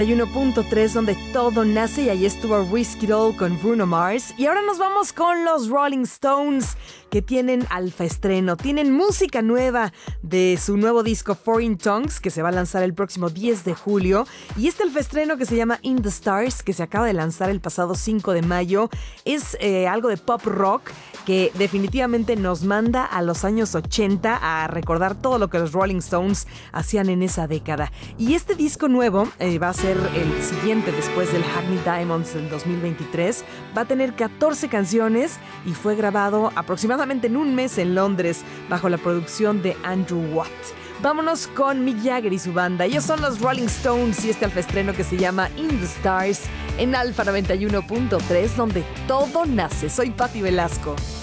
1.3 donde todo nace, y ahí estuvo Risk It All con Bruno Mars. Y ahora nos vamos con los Rolling Stones, que tienen alfa estreno, tienen música nueva de su nuevo disco Foreign Tongues, que se va a lanzar el próximo 10 de julio. Y este alfa estreno, que se llama In the Stars, que se acaba de lanzar el pasado 5 de mayo, es algo de pop rock que definitivamente nos manda a los años 80 a recordar todo lo que los Rolling Stones hacían en esa década. Y este disco nuevo va a ser el siguiente después del Hackney Diamonds del 2023. Va a tener 14 canciones y fue grabado aproximadamente en un mes en Londres bajo la producción de Andrew Watt. Vámonos con Mick Jagger y su banda. Ellos son los Rolling Stones y este alfaestreno que se llama In the Stars en Alfa 91.3, donde todo nace. Soy Patti Velasco.